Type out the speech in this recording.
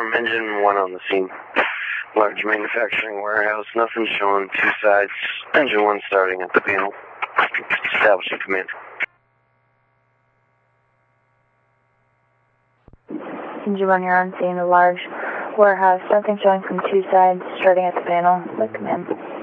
Affirm, engine 1 on the scene. Large manufacturing warehouse, nothing showing, 2 sides. Engine 1 starting at the panel. Establishing command. Engine 1, you're on scene, a large warehouse, nothing showing from 2 sides, starting at the panel, with command.